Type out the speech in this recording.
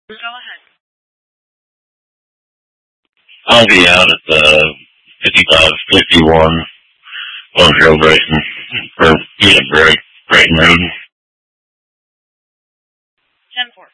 Go ahead. I'll be out at the 5551 on Trail Brayton, or, Brighton Road. 10-4.